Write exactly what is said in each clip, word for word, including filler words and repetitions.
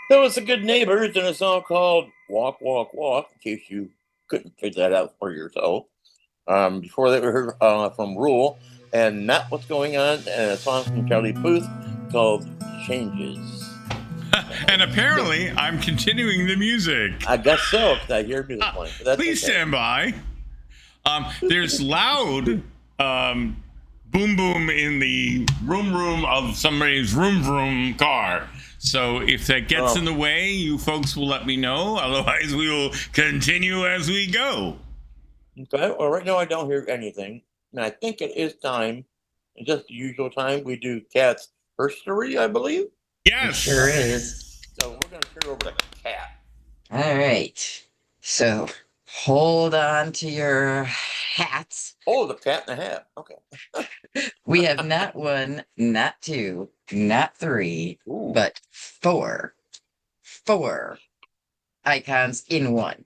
That was the Good Neighbors and a song called Walk, Walk, Walk, in case you couldn't figure that out for yourself. Um, before that, we heard uh, from Rule and Not What's Going On, and a song from Charlie Puth called Changes. And apparently, I'm continuing the music. I guess so, because I hear music playing, but that's Please okay. stand by. Um, there's loud um, boom boom in the room room of somebody's room room car. So if that gets Oh. in the way, you folks will let me know. Otherwise, we will continue as we go. Okay, well, right now I don't hear anything, and I think it is time, just the usual time, we do Cat's history, I believe. Yes. Sure is. So we're going to turn it over to Cat. All right. So hold on to your hats. Oh, the Cat in the Hat. Okay. We have not one, not two, not three, Ooh. but four, four icons in one.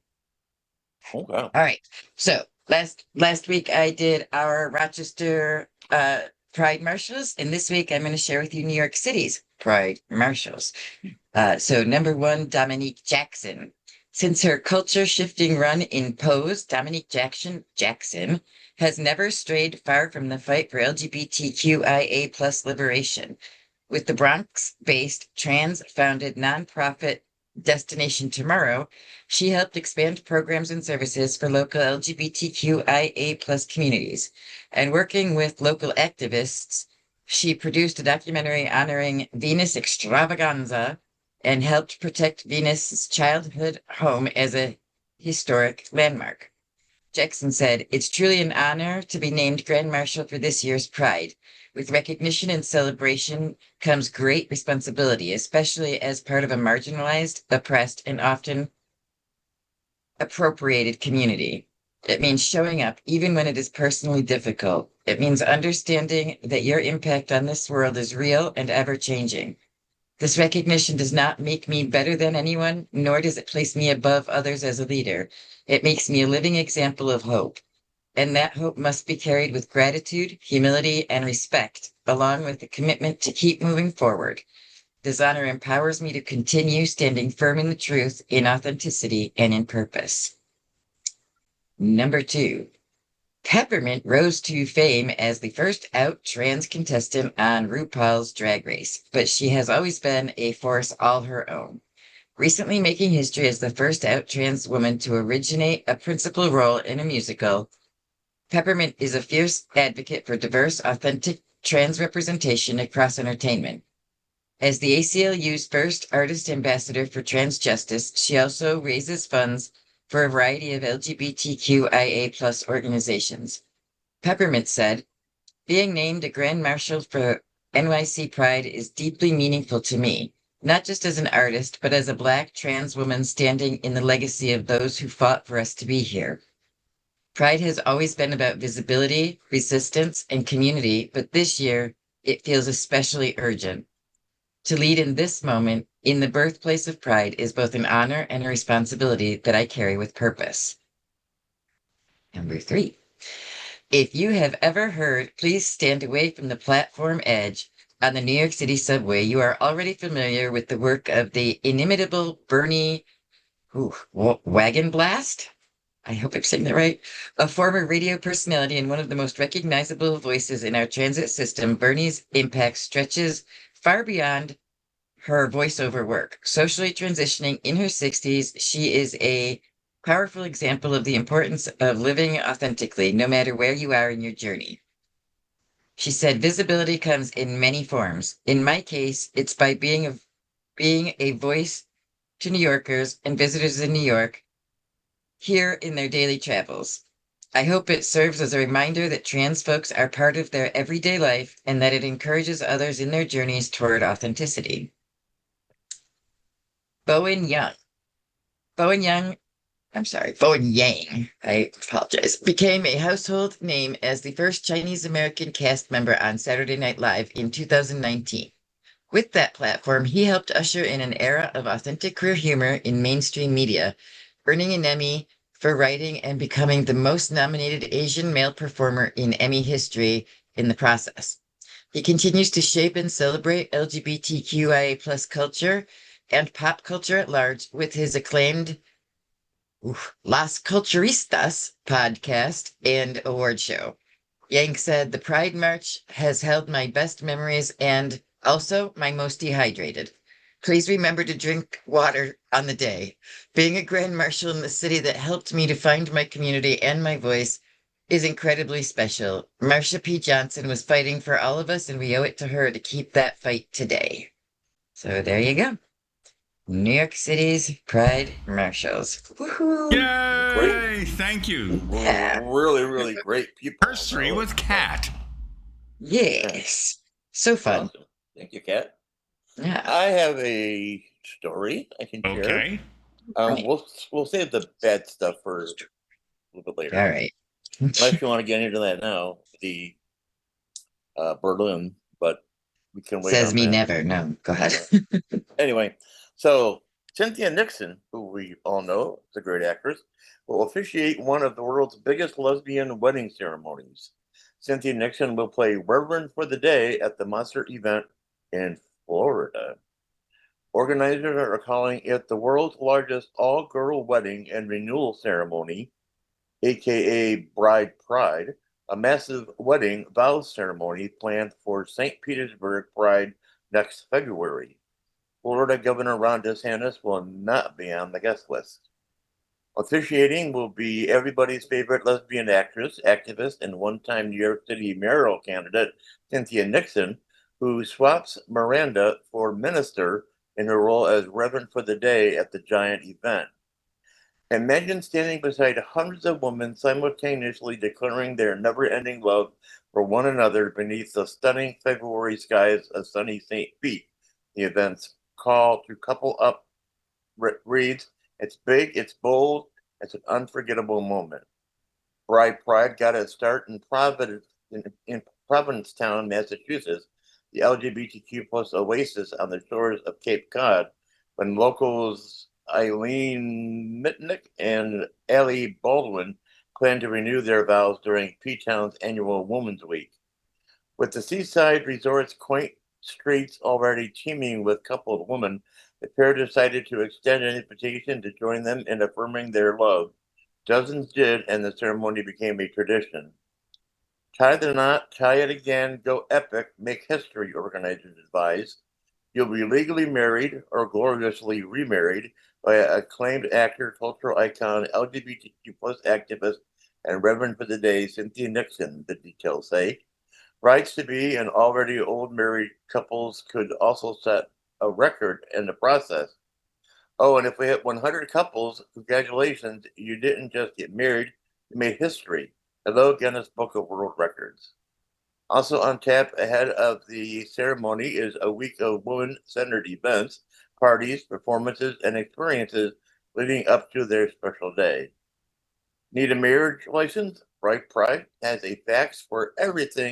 Okay. All right. So last last week I did our Rochester uh, Pride Marshals, and this week I'm going to share with you New York City's Pride Marshals. Uh, so number one, Dominique Jackson. Since her culture shifting run in Pose, Dominique Jackson Jackson has never strayed far from the fight for LGBTQIA plus liberation. With the Bronx-based trans-founded nonprofit Destination Tomorrow, she helped expand programs and services for local LGBTQIA plus communities. And working with local activists, she produced a documentary honoring Venus Extravaganza and helped protect Venus's childhood home as a historic landmark. Jackson said, "It's truly an honor to be named Grand Marshal for this year's Pride. With recognition and celebration comes great responsibility, especially as part of a marginalized, oppressed, and often appropriated community. It means showing up even when it is personally difficult. It means understanding that your impact on this world is real and ever-changing. This recognition does not make me better than anyone, nor does it place me above others as a leader. It makes me a living example of hope. And that hope must be carried with gratitude, humility, and respect, along with the commitment to keep moving forward. This honor empowers me to continue standing firm in the truth, in authenticity, and in purpose." Number two. Peppermint rose to fame as the first out trans contestant on RuPaul's Drag Race, but she has always been a force all her own. Recently making history as the first out trans woman to originate a principal role in a musical, Peppermint is a fierce advocate for diverse, authentic trans representation across entertainment. As the A C L U's first artist ambassador for trans justice, she also raises funds for a variety of LGBTQIA plus organizations. Peppermint said, "Being named a Grand Marshal for N Y C Pride is deeply meaningful to me, not just as an artist, but as a Black trans woman standing in the legacy of those who fought for us to be here. Pride has always been about visibility, resistance, and community, but this year it feels especially urgent. To lead in this moment, in the birthplace of Pride, is both an honor and a responsibility that I carry with purpose." Number three. If you have ever heard "Please stand away from the platform edge" on the New York City subway, you are already familiar with the work of the inimitable Bernie ooh, Wagenblast. I hope I'm saying that right. A former radio personality and one of the most recognizable voices in our transit system, Bernie's impact stretches far beyond her voiceover work. Socially transitioning in her sixties, she is a powerful example of the importance of living authentically, no matter where you are in your journey. She said, "Visibility comes in many forms. In my case, it's by being a, being a voice to New Yorkers and visitors in New York here in their daily travels. I hope it serves as a reminder that trans folks are part of their everyday life and that it encourages others in their journeys toward authenticity." Bowen Young. Bowen Young, I'm sorry, Bowen Yang, I apologize, became a household name as the first Chinese American cast member on Saturday Night Live in two thousand nineteen. With that platform, he helped usher in an era of authentic queer humor in mainstream media, earning an Emmy for writing and becoming the most nominated Asian male performer in Emmy history in the process. He continues to shape and celebrate LGBTQIA plus culture, and pop culture at large with his acclaimed oof, Las Culturistas podcast and award show. Yank said, the Pride March has held my best memories and also my most dehydrated. Please remember to drink water on the day. Being a Grand Marshal in the city that helped me to find my community and my voice is incredibly special. Marsha P. Johnson was fighting for all of us, and we owe it to her to keep that fight today. So there you go. New York City's Pride Marshals. Woohoo! Yay! Great. Thank you. Yeah. Really, really great people. History with Kat. Yes. So fun. Awesome. Thank you, Kat. Yeah. I have a story I can share. Okay. Um, Right. we'll we'll save the bad stuff for a little bit later. All right. Unless you want to get into that now, the uh, Berlin, but we can wait. Says on me that. never. No, go ahead. Anyway, so Cynthia Nixon, who we all know is a great actress, will officiate one of the world's biggest lesbian wedding ceremonies. Cynthia Nixon will play Reverend for the Day at the Monster event in Florida. Organizers are calling it the world's largest all-girl wedding and renewal ceremony, aka Bride Pride, a massive wedding vows ceremony planned for Saint Petersburg Pride next February. Florida Governor Ron DeSantis will not be on the guest list. Officiating will be everybody's favorite lesbian actress, activist, and one-time New York City mayoral candidate, Cynthia Nixon, who swaps Miranda for minister in her role as Reverend for the Day at the giant event. Imagine standing beside hundreds of women simultaneously declaring their never-ending love for one another beneath the stunning February skies of sunny Saint Pete. The event's call to couple up reads, "It's big, it's bold, it's an unforgettable moment." Bride Pride got its start in Providence, in, in Provincetown, Massachusetts, the L G B T Q plus oasis on the shores of Cape Cod, when locals Eileen Mitnick and Allie Baldwin plan to renew their vows during P-Town's annual Women's Week. With the seaside resort's quaint streets already teeming with coupled women, the pair decided to extend an invitation to join them in affirming their love. Dozens did, and the ceremony became a tradition. Tie the knot, tie it again, go epic, make history, organizers advise. You'll be legally married or gloriously remarried by an acclaimed actor, cultural icon, L G B T Q plus activist, and Reverend for the Day, Cynthia Nixon, the details say. Brides-to-be and already old married couples could also set a record in the process. Oh, and if we hit one hundred couples, congratulations, you didn't just get married, you made history. Hello, Guinness Book of World Records. Also on tap ahead of the ceremony is a week of women-centered events, parties, performances, and experiences leading up to their special day. Need a marriage license? Bride Pride has a fax for everything